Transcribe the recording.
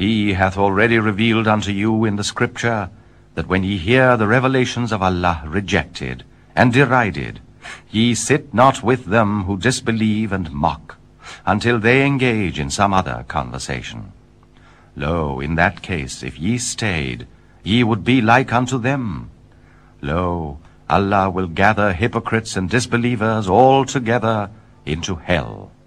He hath already revealed unto you in the Scripture, that when ye hear the revelations of Allah rejected and derided, ye sit not with them who disbelieve and mock, until they engage in some other conversation. Lo, in that case, if ye stayed, ye would be like unto them. Lo, Allah will gather hypocrites and disbelievers all together into hell.